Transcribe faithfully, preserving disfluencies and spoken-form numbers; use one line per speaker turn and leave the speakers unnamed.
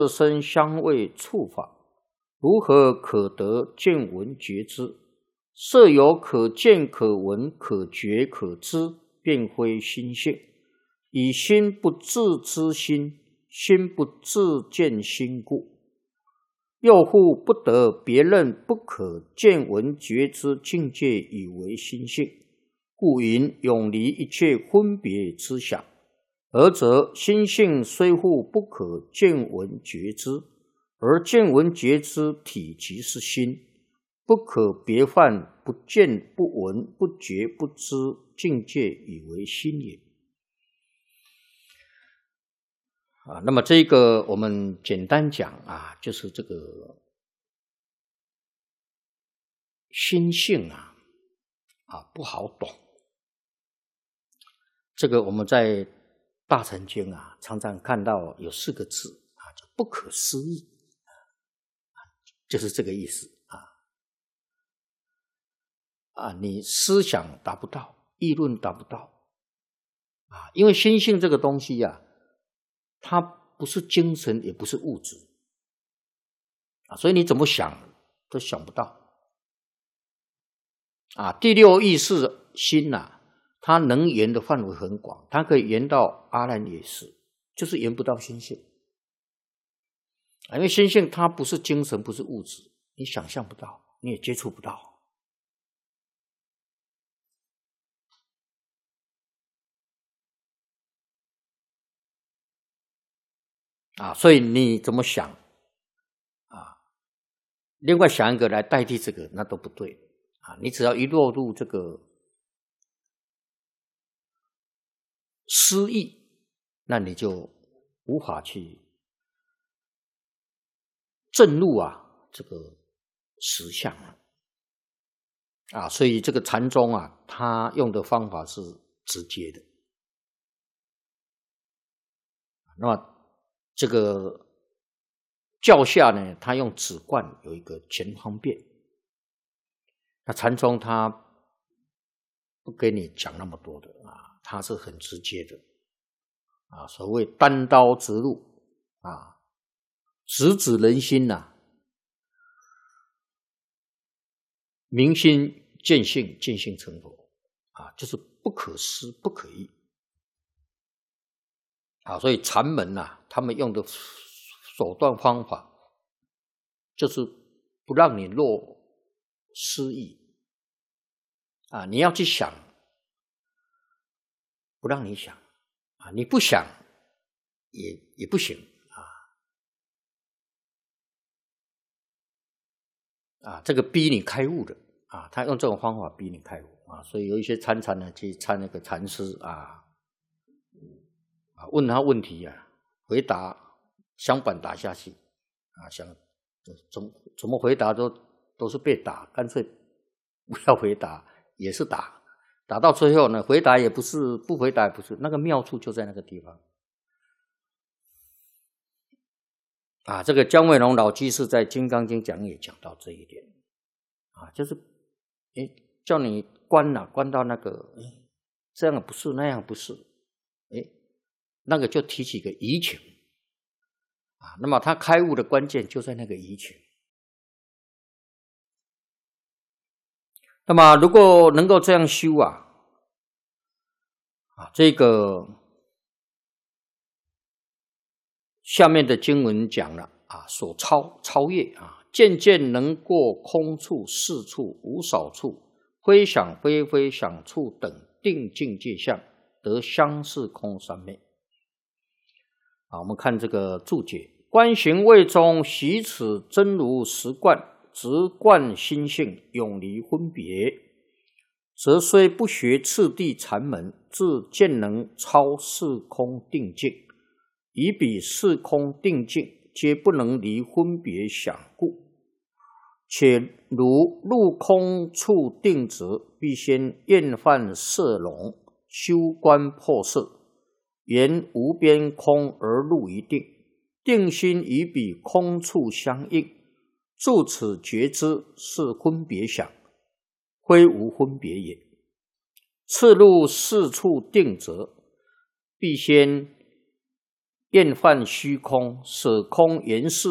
色声香味触法，如何可得见闻觉知？色有可见可闻可觉可知，便非心性。以心不自知心，心不自见心故。又复不得别人不可见闻觉知境界以为心性，故云永离一切分别之想。而则心性虽复不可见闻觉知，而见闻觉知体即是心，不可别犯不见不闻不觉不知境界以为心也。啊，那么这个我们简单讲啊，就是这个心性啊，啊不好懂。这个我们在大乘经啊，常常看到有四个字啊，叫不可思议，就是这个意思啊。啊，你思想达不到，议论达不到啊，因为心性这个东西啊，它不是精神，也不是物质啊，所以你怎么想都想不到啊。第六意识心啊，它能言的范围很广，它可以言到阿赖耶识，就是言不到心性啊，因为心性它不是精神，不是物质，你想象不到，你也接触不到啊，所以你怎么想啊？另外想一个来代替这个，那都不对啊。你只要一落入这个失意，那你就无法去证入啊这个实相啊。啊，所以这个禅宗啊，他用的方法是直接的。那么这个教下呢，他用止观有一个全方便。那禅宗他不给你讲那么多的啊，他是很直接的啊，所谓单刀直入啊，直指人心呐、啊，明心见性，见性成佛啊，就是不可思不可议啊。所以禅门呐、啊，他们用的手段方法，就是不让你落失意啊，你要去想，不让你想啊，你不想也也不行啊，啊，这个逼你开悟的啊，他用这种方法逼你开悟啊，所以有一些参禅呢，去参那个禅师啊，啊问他问题啊，回答相反打下去啊，想怎怎么回答都都是被打，干脆不要回答也是打，打到最后呢，回答也不是，不回答也不是，那个妙处就在那个地方。啊，这个姜维龙老居士在《金刚经》讲也讲到这一点啊，就是诶叫你关啊，关到那个诶这样不是，那样不是，诶那个就提起个疑情啊，那么他开悟的关键就在那个疑情。那么如果能够这样修啊，啊这个下面的经文讲了啊，所超超越啊，渐渐能过空处、事处、无少处、非想非非想处等定境界相，得相似空三昧。啊，我们看这个注解：观行位中，习此真如实观，直观心性，永离分别，则虽不学次第禅门，自渐能超四空定境。以彼四空定境，皆不能离分别想故。且如入空处定者，必先厌犯色聋，修观破色，沿无边空而入一定，定心与彼空处相应，住此觉知是分别想，非无分别也。次入四处定者，必先厌患虚空，舍空言事